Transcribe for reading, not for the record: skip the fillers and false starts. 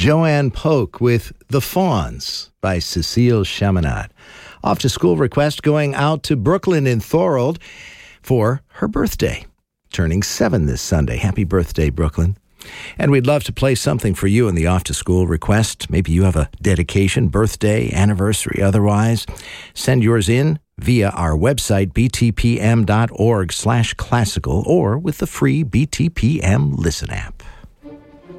Joanne Polk with The Fawns by Cecile Chaminade. Off to school request going out to Brooklyn in Thorold for her birthday. Turning 7 this Sunday. Happy birthday, Brooklyn. And we'd love to play something for you in the off to school request. Maybe you have a dedication, birthday, anniversary, otherwise. Send yours in via our website, btpm.org/classical, or with the free BTPM Listen app.